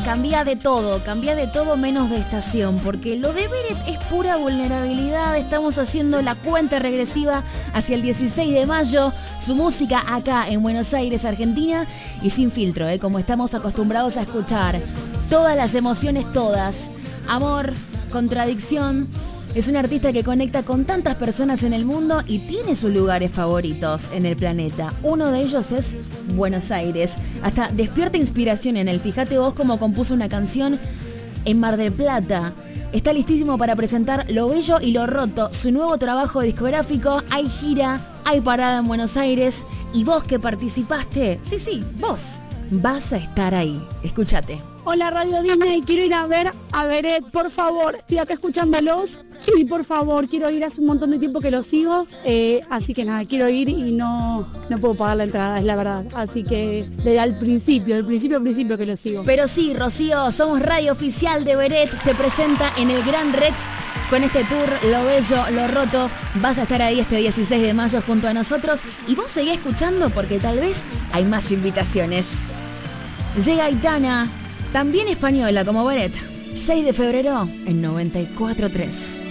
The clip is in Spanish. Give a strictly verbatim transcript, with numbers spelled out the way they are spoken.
cambia de todo, cambia de todo menos de estación, porque lo de Beret es pura vulnerabilidad. Estamos haciendo la cuenta regresiva hacia el dieciséis de mayo, su música acá en Buenos Aires, Argentina, y sin filtro, ¿eh? Como estamos acostumbrados a escuchar. Todas las emociones, todas. Amor, contradicción. Es un artista que conecta con tantas personas en el mundo y tiene sus lugares favoritos en el planeta. Uno de ellos es Buenos Aires. Hasta despierta inspiración en él. Fíjate vos cómo compuso una canción en Mar del Plata. Está listísimo para presentar Lo Bello y Lo Roto, su nuevo trabajo discográfico. Hay gira, hay parada en Buenos Aires. Y vos que participaste, sí, sí, vos vas a estar ahí. Escúchate. Hola Radio Disney, quiero ir a ver a Beret, por favor, estoy acá escuchándolos y por favor, quiero ir, hace un montón de tiempo que los sigo, eh, así que nada, quiero ir y no, no puedo pagar la entrada, es la verdad, así que desde al principio, del principio al principio que los sigo. Pero sí, Rocío, somos radio oficial de Beret, se presenta en el Gran Rex con este tour Lo Bello, Lo Roto. Vas a estar ahí este dieciséis de mayo junto a nosotros y vos seguís escuchando porque tal vez hay más invitaciones. Llega Aitana, también española como Beret, seis de febrero en noventa y cuatro punto tres.